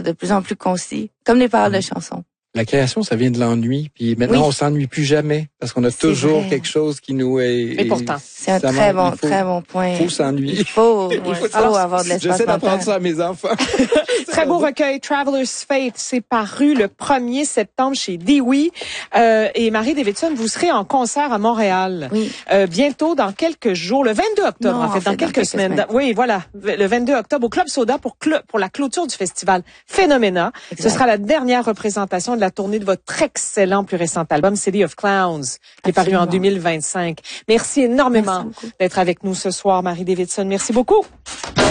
de plus en plus concis, comme les paroles de chansons. La création, ça vient de l'ennui. Puis maintenant, on s'ennuie plus jamais parce qu'on a toujours quelque chose qui nous est... Et pourtant, c'est un très bon point. Il faut s'ennuyer. Il faut avoir de l'espace. J'essaie d'apprendre ça à mes enfants. Très beau recueil, Traveler's Fate. C'est paru le 1er septembre chez Dewey. Et Marie Davidson, vous serez en concert à Montréal. Oui. Bientôt, dans quelques jours, le 22 octobre, en fait, dans quelques semaines. Oui, voilà. Le 22 octobre au Club Soda pour la clôture du festival Phénoména. Exact. Ce sera la dernière représentation de la tournée de votre excellent plus récent album, City of Clowns, qui est paru en 2025. Merci énormément d'être avec nous ce soir, Marie Davidson. Merci beaucoup.